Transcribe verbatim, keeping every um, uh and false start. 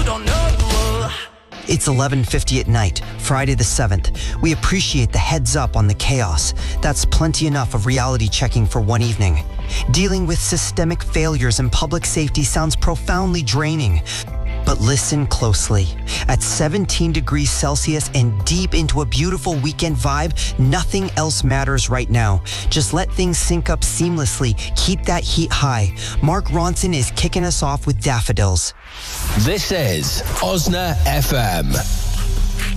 don't know. It's eleven fifty at night, Friday the seventh. We appreciate the heads up on the chaos. That's plenty enough of reality checking for one evening. Dealing with systemic failures in public safety sounds profoundly draining. But listen closely. At seventeen degrees Celsius and deep into a beautiful weekend vibe, nothing else matters right now. Just let things sync up seamlessly. Keep that heat high. Mark Ronson is kicking us off with Daffodils. This is Osna F M.